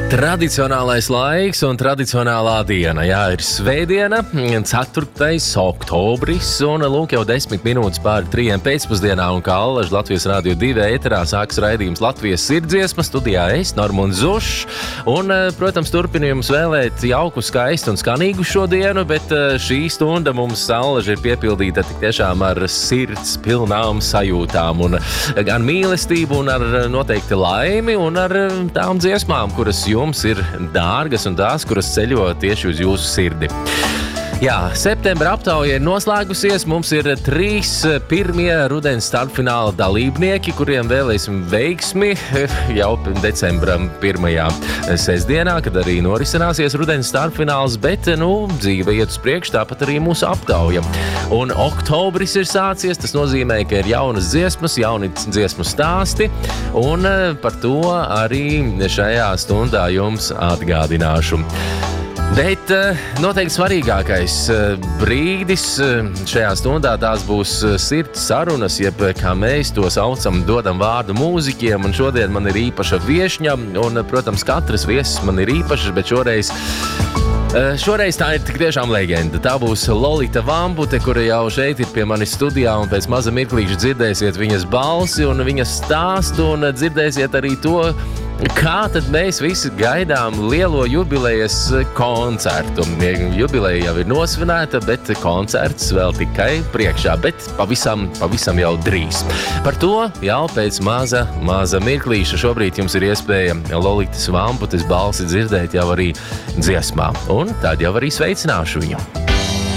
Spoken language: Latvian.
Tradicionālais laiks un tradicionālā diena. Jā, ir svētdiena, 4. oktobris, un lūk jau 10 minūtes pāri 3 pēcpusdienā, un kā allaž Latvijas Rādio 2 ēterā sākas raidījums Latvijas sirdsdziesma, studijā es, Normunds Zušs, un, protams, turpinu jums vēlēt jauku, skaistu un skanīgu šodienu, bet šī stunda mums allaž ir piepildīta tik tiešām ar sirds pilnām sajūtām, un gan mīlestību, un ar noteikti laimi, un ar tām dziesmām, kuras jums ir dārgas un tās, kuras ceļo tieši uz jūsu sirdi. Jā, septembra aptauja ir noslēgusies. Mums ir 3 pirmie rudens starpfināla dalībnieki, kuriem vēlēsim veiksmi jau decembra 1. sestdienā, kad arī norisināsies rudens starpfināls, bet, dzīve iet uz priekšu, tāpat arī mūsu aptauja. Un oktobris ir sācies, tas nozīmē, ka ir jaunas dziesmas, jauni dziesmu stāsti, un par to arī šajā stundā jums atgādināšu. Bet noteikti svarīgākais brīdis šajā stundā tās būs sirds sarunas, jeb kā mēs to saucam, dodam vārdu mūziķiem, un šodien man ir īpaša viešņa, un, protams, katrs viesis man ir īpašs, bet šoreiz tā ir tik tiešām leģenda. Tā būs Lolita Vambute, kura jau šeit ir pie manis studijā, un pēc maza mirklīša dzirdēsiet viņas balsi un viņas stāstu, un dzirdēsiet arī to, kā tad mēs visi gaidām lielo jubilejas koncertu. Jubileja jau ir nosvinēta, bet koncerts vēl tikai priekšā, bet pavisam jau drīz. Par to jau pēc maza mirklīša šobrīd jums ir iespēja Lolitas Vambutes balsi dzirdēt jau arī dziesmā, un tad jau arī sveicināšu viņu.